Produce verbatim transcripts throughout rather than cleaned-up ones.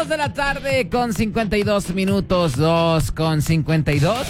dos de la tarde con cincuenta y dos minutos, dos con cincuenta y dos.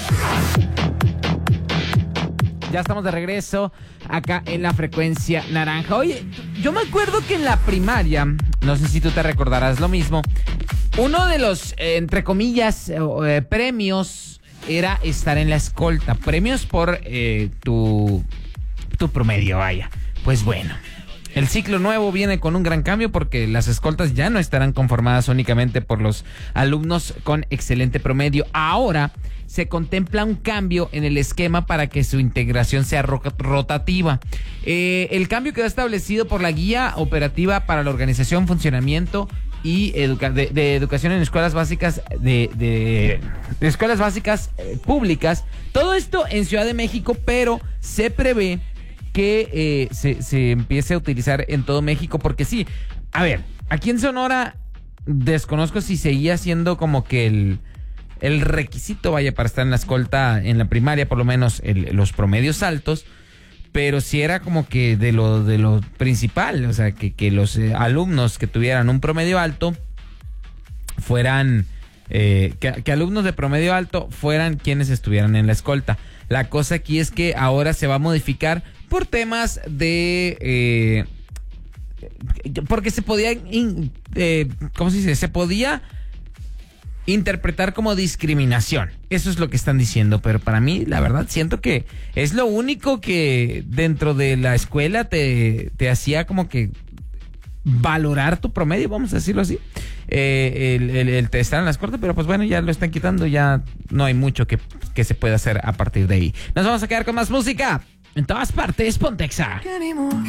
Ya estamos de regreso acá en la frecuencia naranja. Oye, yo me acuerdo que en la primaria, no sé si tú te recordarás lo mismo, uno de los, eh, entre comillas, eh, premios era estar en la escolta. Premios por eh, tu, tu promedio, vaya. Pues bueno, el ciclo nuevo viene con un gran cambio porque las escoltas ya no estarán conformadas únicamente por los alumnos con excelente promedio. Ahora se contempla un cambio en el esquema para que su integración sea ro- rotativa. Eh, el cambio quedó establecido por la Guía Operativa para la Organización, Funcionamiento y educa- de, de Educación en Escuelas Básicas de, de, de Escuelas Básicas eh, Públicas. Todo esto en Ciudad de México, pero se prevé que eh, se, se empiece a utilizar en todo México, porque sí, a ver, aquí en Sonora desconozco si seguía siendo como que el, el requisito, vaya, para estar en la escolta en la primaria, por lo menos el, los promedios altos, pero sí era como que de lo, de lo principal, o sea, que, que los eh, alumnos que tuvieran un promedio alto fueran, eh, que, que alumnos de promedio alto fueran quienes estuvieran en la escolta. La cosa aquí es que ahora se va a modificar por temas de... Eh, porque se podía... In, eh, ¿Cómo se dice? Se podía interpretar como discriminación. Eso es lo que están diciendo. Pero para mí, la verdad, siento que es lo único que dentro de la escuela te, te hacía como que valorar tu promedio, vamos a decirlo así. Eh, el, el, el estar en las cortes, pero pues bueno, ya lo están quitando. Ya no hay mucho que, que se pueda hacer a partir de ahí. Nos vamos a quedar con más música. En todas partes, Pontexa.